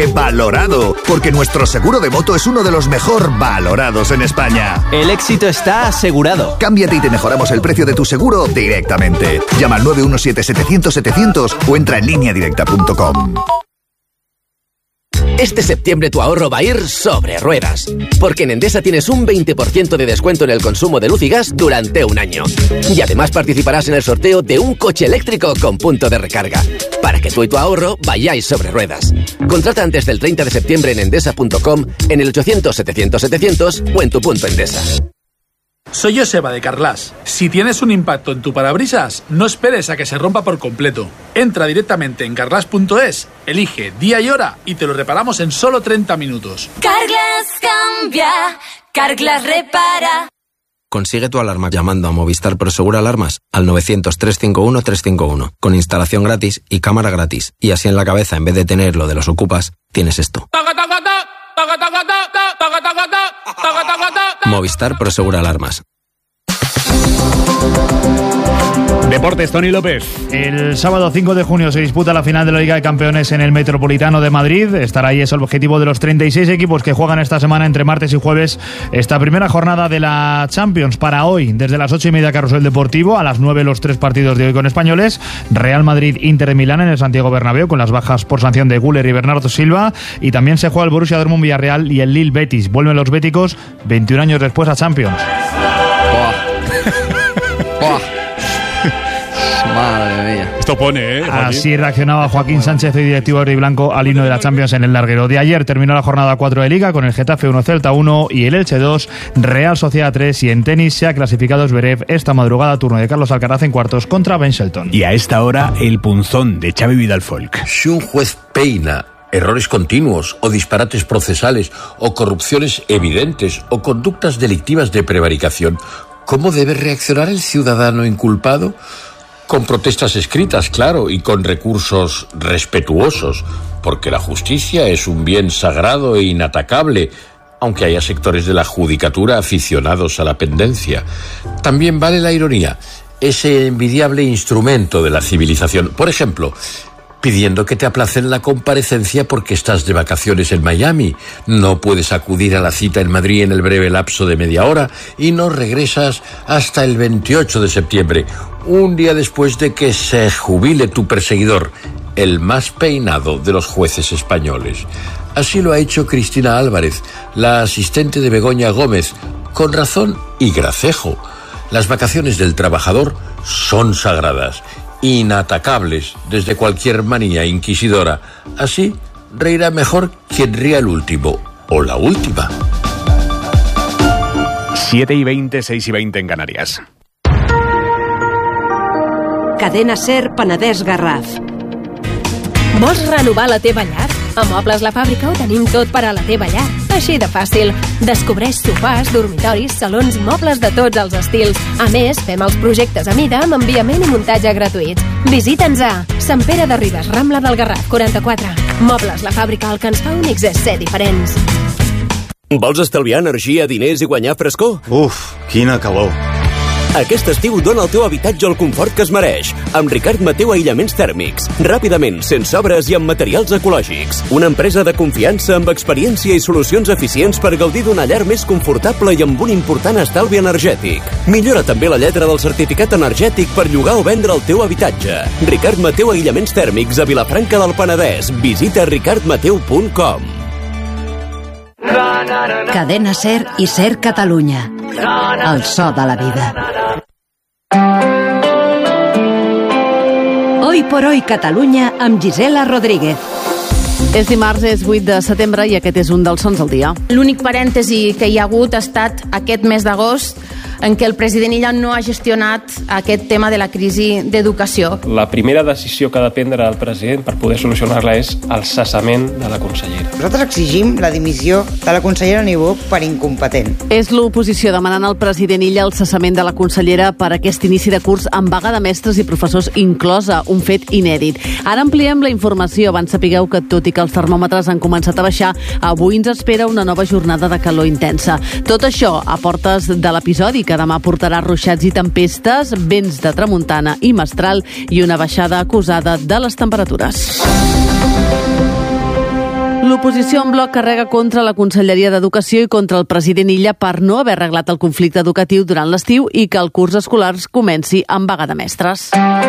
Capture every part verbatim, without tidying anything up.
valorado, porque nuestro seguro de moto es uno de los mejor valorados en España. El éxito está asegurado. Cámbiate y te mejoramos el precio de tu seguro directamente. Llama al nueve uno siete setecientos setecientos o entra en línea directa punto com. Este septiembre tu ahorro va a ir sobre ruedas, porque en Endesa tienes un veinte por ciento de descuento en el consumo de luz y gas durante un año. Y además participarás en el sorteo de un coche eléctrico con punto de recarga, para que tú y tu ahorro vayáis sobre ruedas. Contrata antes del treinta de septiembre en endesa punto com, en el ochocientos setecientos setecientos o en tu punto Endesa. Soy Joseba de Carglass. Si tienes un impacto en tu parabrisas, no esperes a que se rompa por completo. Entra directamente en carglass punto es, elige día y hora y te lo reparamos en solo treinta minutos. Carglass cambia, Carglass repara. Consigue tu alarma llamando a Movistar Prosegur Alarmas al novecientos, trescientos cincuenta y uno, trescientos cincuenta y uno, con instalación gratis y cámara gratis. Y así en la cabeza, en vez de tener lo de los ocupas, tienes esto. Movistar Prosegur Alarmas. Deportes, Tony López. El sábado cinco de junio se disputa la final de la Liga de Campeones en el Metropolitano de Madrid. Estará ahí es el objetivo de los treinta y seis equipos que juegan esta semana entre martes y jueves esta primera jornada de la Champions. Para hoy, desde las ocho y media, Carrusel Deportivo. A las nueve, los tres partidos de hoy con españoles. Real Madrid, Inter de Milán en el Santiago Bernabéu, con las bajas por sanción de Güler y Bernardo Silva. Y también se juega el Borussia Dortmund Villarreal y el Lille Betis. Vuelven los béticos veintiún años después a Champions. Madre mía. Esto pone, ¿eh? Joaquín. Así reaccionaba Joaquín Sánchez, el directivo verde y blanco, al himno de la Champions en el larguero. De ayer terminó la jornada cuatro de Liga con el Getafe uno, Celta uno y el Elche dos, Real Sociedad tres, y en tenis se ha clasificado Zverev esta madrugada, turno de Carlos Alcaraz en cuartos contra Ben Shelton. Y a esta hora, el punzón de Xavi Vidal-Folk. Si un juez peina errores continuos o disparates procesales o corrupciones evidentes o conductas delictivas de prevaricación, ¿cómo debe reaccionar el ciudadano inculpado? Con protestas escritas, claro, y con recursos respetuosos, porque la justicia es un bien sagrado e inatacable, aunque haya sectores de la judicatura aficionados a la pendencia. También vale la ironía, ese envidiable instrumento de la civilización. Por ejemplo, pidiendo que te aplacen la comparecencia porque estás de vacaciones en Miami, no puedes acudir a la cita en Madrid en el breve lapso de media hora y no regresas hasta el veintiocho de septiembre, un día después de que se jubile tu perseguidor, el más peinado de los jueces españoles. Así lo ha hecho Cristina Álvarez, la asistente de Begoña Gómez, con razón y gracejo. Las vacaciones del trabajador son sagradas, inatacables desde cualquier manía inquisidora. Así reirá mejor quien ría el último o la última. siete y veinte, seis y veinte en Canarias. Cadena Ser Penedès Garraf. Vols renovar la teva llar? A Mobles La Fàbrica ho tenim tot per a la teva llar. Així de fàcil. Descobreix sofàs, dormitoris, salons i mobles de tots els estils. A més, fem els projectes a mida amb enviament i muntatge gratuïts. Visita'ns a Sant Pere de Ribes, Rambla del Garraf, quaranta-quatre. Mobles La Fàbrica, el que ens fa únics és ser diferents. Vols estalviar energia, diners i guanyar frescor? Uf, quina calor. Aquest estiu dona al teu habitatge el confort que es mereix. Amb Ricard Mateu Aïllaments Tèrmics. Ràpidament, sense obres i amb materials ecològics. Una empresa de confiança amb experiència i solucions eficients per gaudir d'una llar més confortable i amb un important estalvi energètic. Millora també la lletra del certificat energètic per llogar o vendre el teu habitatge. Ricard Mateu Aïllaments Tèrmics a Vilafranca del Penedès. Visita ricard mateu punt com. Cadena Ser i Ser Catalunya. El so de la vida. Hoy por hoy Catalunya amb Gisela Rodríguez. És dimarts, és vuit de setembre i aquest és un dels sons del dia. L'únic parèntesi que hi ha hagut ha estat aquest mes d'agost en què el president Illa no ha gestionat aquest tema de la crisi d'educació. La primera decisió que ha de prendre el president per poder solucionar-la és el cessament de la consellera. Nosaltres exigim la dimissió de la consellera Niubó per incompetent. És l'oposició demanant al president Illa el cessament de la consellera per aquest inici de curs amb vaga de mestres i professors inclosa, un fet inèdit. Ara ampliem la informació. Abans sapigueu que, tot i que els termòmetres han començat a baixar, avui ens espera una nova jornada de calor intensa. Tot això a portes de l'episodi que demà portarà ruixats i tempestes, vents de tramuntana i mestral i una baixada acusada de les temperatures. L'oposició en bloc carrega contra la Conselleria d'Educació i contra el president Illa per no haver arreglat el conflicte educatiu durant l'estiu i que el curs escolar comenci amb vaga de mestres.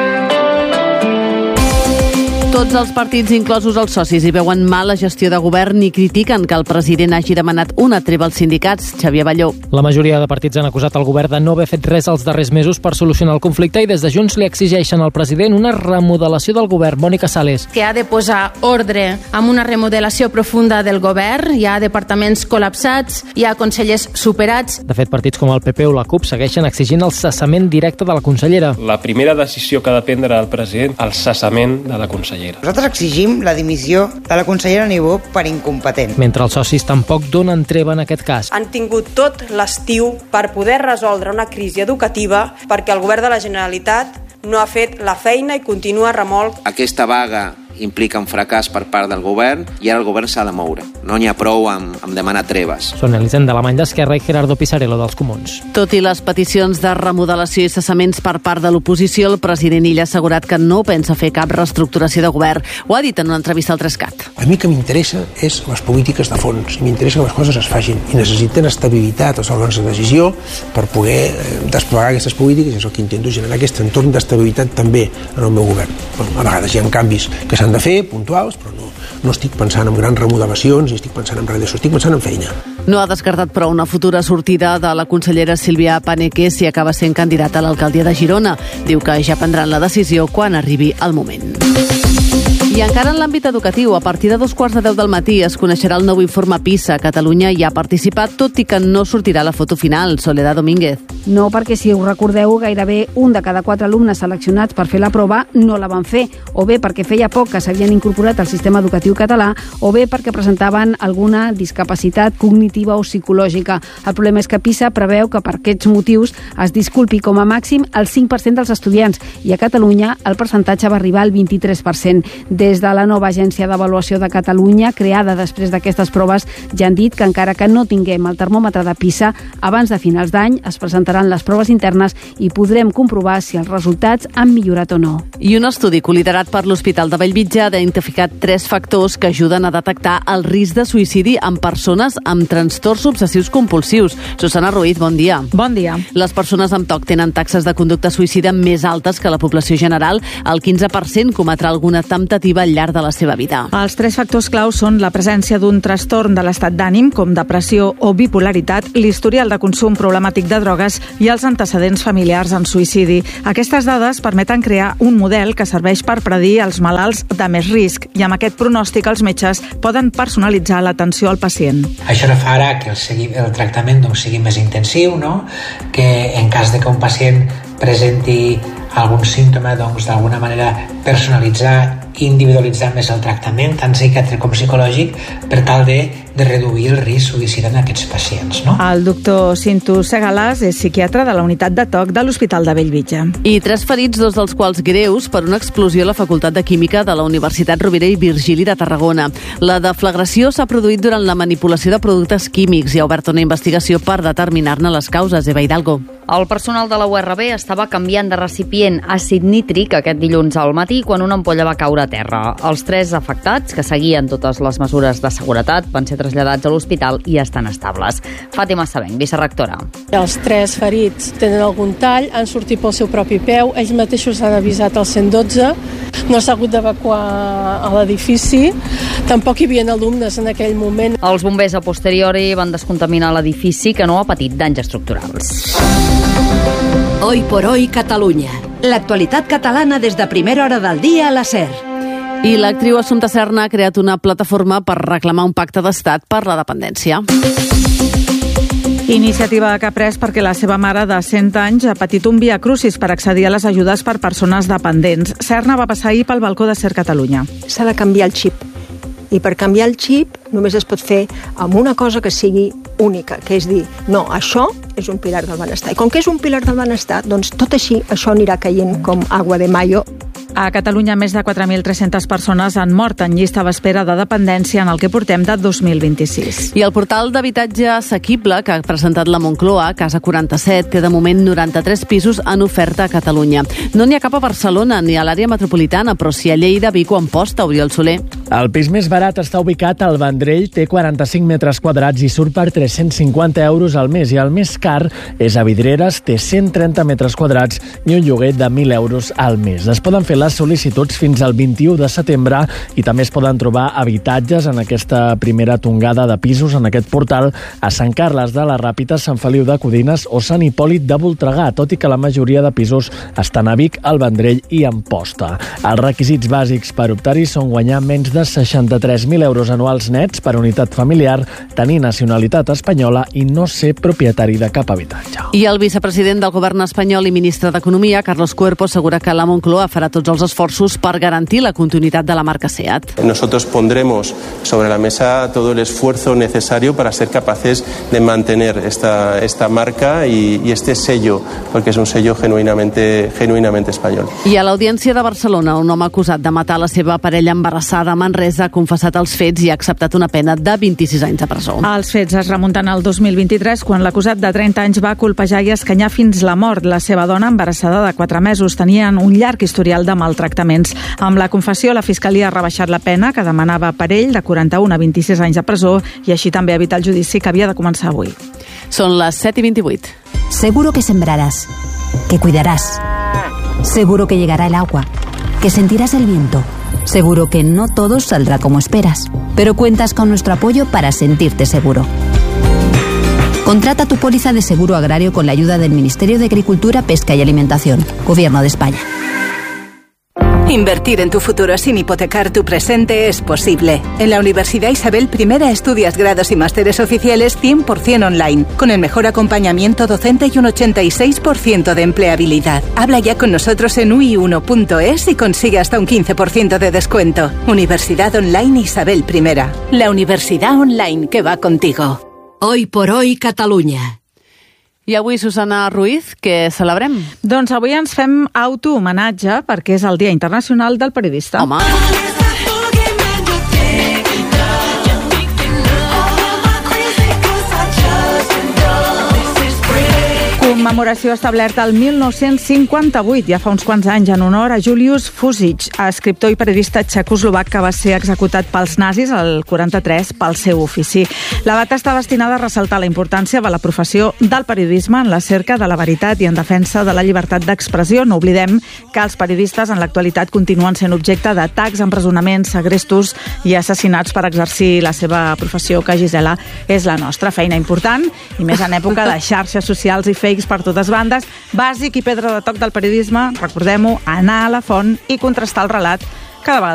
Tots els partits, inclosos els socis, hi veuen mala gestió de govern i critiquen que el president hagi demanat una treva als sindicats. Xavier Balló. La majoria de partits han acusat el govern de no haver fet res els darrers mesos per solucionar el conflicte i des de Junts li exigeixen al president una remodelació del govern. Mònica Sales. Que ha de posar ordre amb una remodelació profunda del govern. Hi ha departaments col·lapsats, hi ha consellers superats. De fet, partits com el P P o la CUP segueixen exigint el cessament directe de la consellera. La primera decisió que ha de prendre el president, el cessament de la consellera. Nosaltres exigim la dimissió de la consellera Niubó per incompetent. Mentre els socis tampoc donen treva en aquest cas. Han tingut tot l'estiu per poder resoldre una crisi educativa perquè el govern de la Generalitat no ha fet la feina i continua remolc. Aquesta vaga implica un fracàs per part del govern i ara el govern s'ha de moure. No n'hi ha prou amb, amb demanar treves. Són Elisenda Alemany d'Esquerra i Gerardo Pisarello dels Comuns. Tot i les peticions de remodelació i cessaments per part de l'oposició, el president Illa ha assegurat que no pensa fer cap reestructuració de govern. Ho ha dit en una entrevista al Trescat. A mi que m'interessa és les polítiques de fons. M'interessa que les coses es facin i necessiten estabilitat als òrgans de decisió per poder desplegar aquestes polítiques. És el que intento generar aquest entorn d'estabilitat també en el meu govern. Bueno, a vegades hi ha canvis que s'han de fer, puntuals, però no, no estic pensant en grans remodelacions, ni estic pensant en res d'això, estic pensant en feina. No ha descartat, però, una futura sortida de la consellera Sílvia Paneque si acaba sent candidata a l'alcaldia de Girona. Diu que ja prendran la decisió quan arribi el moment. I encara en l'àmbit educatiu, a partir de dos quarts de deu del matí es coneixerà el nou informe PISA. Catalunya hi ha participat, tot i que no sortirà la foto final. Soledad Domínguez. No, perquè si us recordeu, gairebé un de cada quatre alumnes seleccionats per fer la prova no la van fer, o bé perquè feia poc que s'havien incorporat al sistema educatiu català, o bé perquè presentaven alguna discapacitat cognitiva o psicològica. El problema és que PISA preveu que per aquests motius es disculpi com a màxim el cinc per cent dels estudiants, i a Catalunya el percentatge va arribar al vint-i-tres per cent. Des de la nova Agència d'Avaluació de Catalunya, creada després d'aquestes proves, ja han dit que encara que no tinguem el termòmetre de PISA, abans de finals d'any es presentaran les proves internes i podrem comprovar si els resultats han millorat o no. I un estudi col·liderat per l'Hospital de Bellvitge ha identificat tres factors que ajuden a detectar el risc de suïcidi en persones amb trastorns obsessius compulsius. Susana Ruiz, bon dia. Bon dia. Les persones amb T O C tenen taxes de conducta suïcida més altes que la població general. El quinze per cent cometrà alguna temptativa al llarg de la seva vida. Els tres factors claus són la presència d'un trastorn de l'estat d'ànim, com depressió o bipolaritat, l'historial de consum problemàtic de drogues i els antecedents familiars en suïcidi. Aquestes dades permeten crear un model que serveix per predir els malalts de més risc i amb aquest pronòstic els metges poden personalitzar l'atenció al pacient. Això farà que el, segui, el tractament doncs, sigui més intensiu, no? Que en cas de que un pacient presenti algun símptoma, doncs d'alguna manera personalitzar i individualitzar més el tractament, tant psiquiàtric com psicològic, per tal de, de reduir el risc suïcida en aquests pacients. No? El doctor Cinto Segalàs és psiquiatre de la unitat de T O C de l'Hospital de Bellvitge. I tres ferits, dos dels quals greus, per una explosió a la Facultat de Química de la Universitat Rovira i Virgili de Tarragona. La deflagració s'ha produït durant la manipulació de productes químics i ha obert una investigació per determinar-ne les causes. Eva Hidalgo. El personal de la U R B estava canviant de recipient àcid nítric aquest dilluns al matí quan una ampolla va caure a terra. Els tres afectats, que seguien totes les mesures de seguretat, van ser traslladats a l'hospital i estan estables. Fàtima Sabenc, vicerectora. Els tres ferits tenen algun tall, han sortit pel seu propi peu, ells mateixos han avisat al cent dotze, no s'ha hagut d'evacuar a l'edifici, tampoc hi havia alumnes en aquell moment. Els bombers a posteriori van descontaminar l'edifici, que no ha patit danys estructurals. Hoy por hoy Catalunya. L'actualitat catalana des de primera hora del dia a la SER. I l'actriu Assumpta Serna ha creat una plataforma per reclamar un pacte d'estat per la dependència. Iniciativa que ha pres perquè la seva mare de cent anys ha patit un via crucis per accedir a les ajudes per persones dependents. Serna va passar ahir pel balcó de SER Catalunya. S'ha de canviar el xip. I per canviar el xip només es pot fer amb una cosa que sigui única, que és dir, no, això és un pilar del benestar. I com que és un pilar del benestar, doncs tot així això anirà caient com agua de mayo. A Catalunya, més de quatre mil tres-centes persones han mort en llista d'espera de dependència en el que portem de dos mil vint-i-sis. I el portal d'habitatge assequible que ha presentat la Moncloa, Casa quaranta-set, té de moment noranta-tres pisos en oferta a Catalunya. No n'hi ha cap a Barcelona ni a l'àrea metropolitana, però sí a Lleida, Vic o Amposta, Oriol Soler. El pis més barat està ubicat al Vendrell, té quaranta-cinc metres quadrats i surt per tres-cents cinquanta euros al mes, i el més car és a Vidreres, té cent trenta metres quadrats i un lloguer de mil euros al mes. Es poden fer les sol·licituds fins al vint-i-u de setembre i també es poden trobar habitatges en aquesta primera tongada de pisos en aquest portal a Sant Carles de la Ràpita, Sant Feliu de Codines o Sant Hipòlit de Voltregà, tot i que la majoria de pisos estan a Vic, al Vendrell i Amposta. Els requisits bàsics per optar-hi són guanyar menys de seixanta-tres mil euros anuals nets per unitat familiar, tenir nacionalitat espanyola i no ser propietari de cap habitatge. I el vicepresident del govern espanyol i ministre d'Economia, Carlos Cuerpo, assegura que la Moncloa farà tots els esforços per garantir la continuïtat de la marca SEAT. Nosotros pondremos sobre la mesa todo el esfuerzo necesario para ser capaces de mantener esta, esta marca y, y este sello, porque es un sello genuinamente, genuinamente español. I a l'Audiència de Barcelona, un home acusat de matar la seva parella embarassada a Manresa ha confessat els fets i ha acceptat una pena de vint-i-sis anys de presó. Els fets es remunten al dos mil vint-i-tres, quan l'acusat de trenta anys va colpejar i escanyar fins la mort la seva dona embarassada de quatre mesos. Tenien un llarg historial de maltractaments. Amb la confessió, la Fiscalia ha rebaixat la pena que demanava per ell de quaranta-un a vint-i-sis anys de presó i així també evitar el judici que havia de començar avui. Són les set i vint-i-vuit. Seguro que sembrarás, que cuidarás. Seguro que llegará el agua, que sentirás el viento. Seguro que no todo saldrá como esperas, pero cuentas con nuestro apoyo para sentirte seguro. Contrata tu póliza de seguro agrario con la ayuda del Ministerio de Agricultura, Pesca y Alimentación, Gobierno de España. Invertir en tu futuro sin hipotecar tu presente es posible. En la Universidad Isabel I estudias grados y másteres oficiales cien por ciento online, con el mejor acompañamiento docente y un ochenta y seis por ciento de empleabilidad. Habla ya con nosotros en u i uno punto es y consigue hasta un quince por ciento de descuento. Universidad Online Isabel I. La universidad online que va contigo. Hoy por hoy, Catalunya. I avui, Susana Ruiz, què celebrem? Doncs avui ens fem auto-homenatge perquè és el Dia Internacional del Periodista. Home! Commemoració establerta el mil nou-cents cinquanta-vuit, ja fa uns quants anys, en honor a Julius Fusic, escriptor i periodista txecoslovac que va ser executat pels nazis el quaranta-tres pel seu ofici. La data està destinada a ressaltar la importància de la professió del periodisme en la cerca de la veritat i en defensa de la llibertat d'expressió. No oblidem que els periodistes en l'actualitat continuen sent objecte d'atacs, empresonaments, segrestos i assassinats per exercir la seva professió, que, Gisela, és la nostra feina important, i més en època de xarxes socials i fakes per totes bandes. Bàsic i pedra de toc del periodisme, recordem-ho, anar a la font i contrastar el relat cada vegada